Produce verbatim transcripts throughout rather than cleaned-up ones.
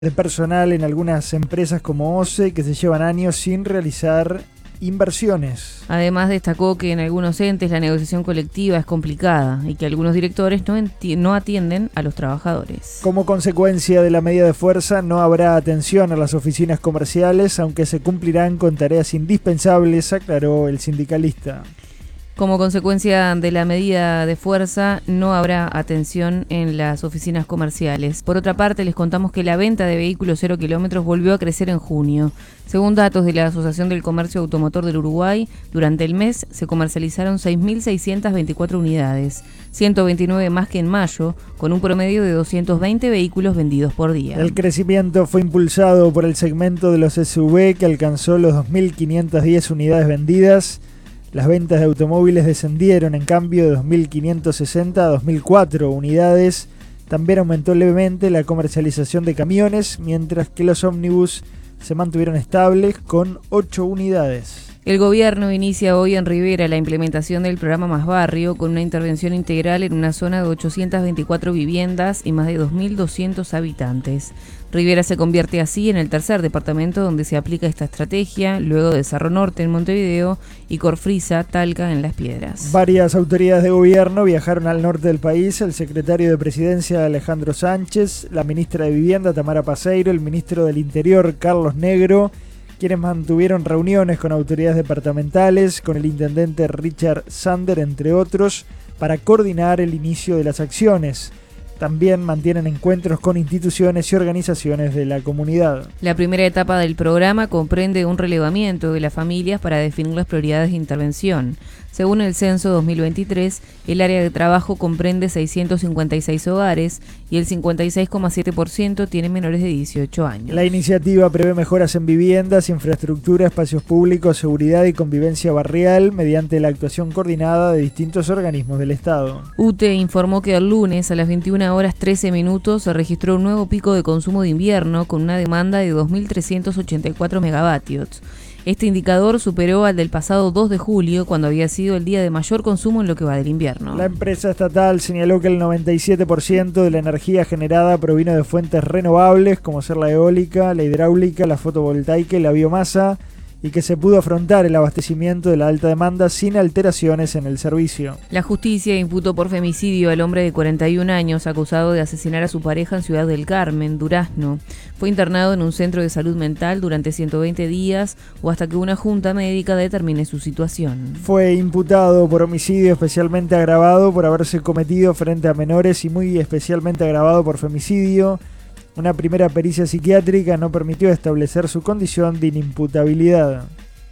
de personal en algunas empresas como O C E que se llevan años sin realizar inversiones. Además destacó que en algunos entes la negociación colectiva es complicada y que algunos directores no, enti- no atienden a los trabajadores. Como consecuencia de la medida de fuerza no habrá atención a las oficinas comerciales, aunque se cumplirán con tareas indispensables, aclaró el sindicalista. Como consecuencia de la medida de fuerza, no habrá atención en las oficinas comerciales. Por otra parte, les contamos que la venta de vehículos cero kilómetros volvió a crecer en junio. Según datos de la Asociación del Comercio Automotor del Uruguay, durante el mes se comercializaron seis mil seiscientas veinticuatro unidades, ciento veintinueve más que en mayo, con un promedio de doscientos veinte vehículos vendidos por día. El crecimiento fue impulsado por el segmento de los S U V, que alcanzó los dos mil quinientas diez unidades vendidas. Las ventas de automóviles descendieron, en cambio, de dos mil quinientas sesenta a dos mil cuatro unidades. También aumentó levemente la comercialización de camiones, mientras que los ómnibus se mantuvieron estables con ocho unidades. El gobierno inicia hoy en Rivera la implementación del programa Más Barrio, con una intervención integral en una zona de ochocientas veinticuatro viviendas y más de dos mil doscientos habitantes. Rivera se convierte así en el tercer departamento donde se aplica esta estrategia, luego de Cerro Norte en Montevideo y Corfriza, Talca en Las Piedras. Varias autoridades de gobierno viajaron al norte del país: el secretario de Presidencia Alejandro Sánchez, la ministra de Vivienda Tamara Paseiro, el ministro del Interior Carlos Negro, quienes mantuvieron reuniones con autoridades departamentales, con el intendente Richard Sander, entre otros, para coordinar el inicio de las acciones. También mantienen encuentros con instituciones y organizaciones de la comunidad. La primera etapa del programa comprende un relevamiento de las familias para definir las prioridades de intervención. Según el censo dos mil veintitrés, el área de trabajo comprende seiscientos cincuenta y seis hogares y el cincuenta y seis coma siete por ciento tiene menores de dieciocho años. La iniciativa prevé mejoras en viviendas, infraestructura, espacios públicos, seguridad y convivencia barrial mediante la actuación coordinada de distintos organismos del Estado. U T E informó que el lunes a las veintiuna horas trece minutos se registró un nuevo pico de consumo de invierno con una demanda de dos mil trescientos ochenta y cuatro megavatios. Este indicador superó al del pasado dos de julio, cuando había sido el día de mayor consumo en lo que va del invierno. La empresa estatal señaló que el noventa y siete por ciento de la energía generada provino de fuentes renovables, como ser la eólica, la hidráulica, la fotovoltaica y la biomasa, y que se pudo afrontar el abastecimiento de la alta demanda sin alteraciones en el servicio. La justicia imputó por femicidio al hombre de cuarenta y un años acusado de asesinar a su pareja en Ciudad del Carmen, Durazno. Fue internado en un centro de salud mental durante ciento veinte días o hasta que una junta médica determine su situación. Fue imputado por homicidio especialmente agravado por haberse cometido frente a menores y muy especialmente agravado por femicidio. Una primera pericia psiquiátrica no permitió establecer su condición de inimputabilidad.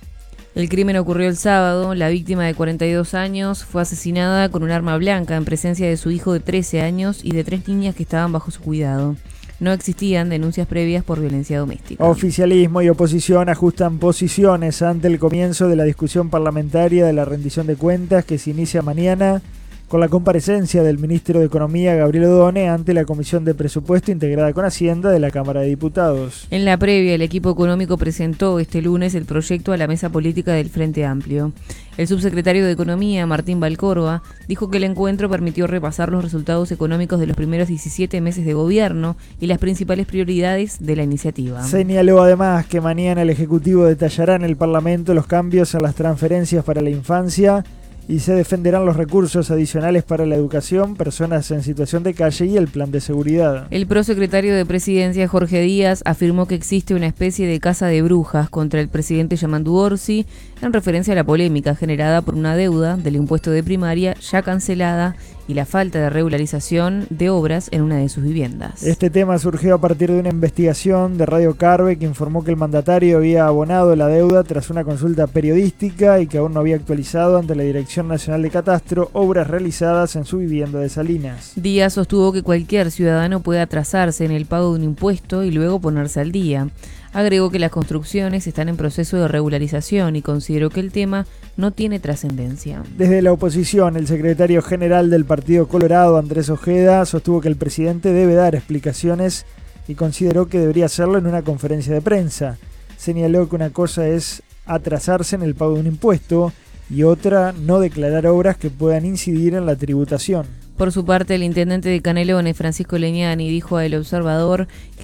El crimen ocurrió el sábado. La víctima, de cuarenta y dos años, fue asesinada con un arma blanca en presencia de su hijo de trece años y de tres niñas que estaban bajo su cuidado. No existían denuncias previas por violencia doméstica. Oficialismo y oposición ajustan posiciones ante el comienzo de la discusión parlamentaria de la rendición de cuentas, que se inicia mañana con la comparecencia del ministro de Economía, Gabriel Odone, ante la Comisión de Presupuesto integrada con Hacienda de la Cámara de Diputados. En la previa, el equipo económico presentó este lunes el proyecto a la mesa política del Frente Amplio. El subsecretario de Economía, Martín Valcorba, dijo que el encuentro permitió repasar los resultados económicos de los primeros diecisiete meses de gobierno y las principales prioridades de la iniciativa. Señaló además que mañana el Ejecutivo detallará en el Parlamento los cambios en las transferencias para la infancia y se defenderán los recursos adicionales para la educación, personas en situación de calle y el plan de seguridad. El prosecretario de Presidencia, Jorge Díaz, afirmó que existe una especie de caza de brujas contra el presidente Yamandu Orsi, en referencia a la polémica generada por una deuda del impuesto de primaria ya cancelada y la falta de regularización de obras en una de sus viviendas. Este tema surgió a partir de una investigación de Radio Carve, que informó que el mandatario había abonado la deuda tras una consulta periodística y que aún no había actualizado ante la Dirección Nacional de Catastro obras realizadas en su vivienda de Salinas. Díaz sostuvo que cualquier ciudadano puede atrasarse en el pago de un impuesto y luego ponerse al día. Agregó que las construcciones están en proceso de regularización y consideró que el tema no tiene trascendencia. Desde la oposición, el secretario general del Partido Colorado, Andrés Ojeda, sostuvo que el presidente debe dar explicaciones y consideró que debería hacerlo en una conferencia de prensa. Señaló que una cosa es atrasarse en el pago de un impuesto y otra no declarar obras que puedan incidir en la tributación. Por su parte, el intendente de Canelones, Francisco Leñani, dijo a El Observador que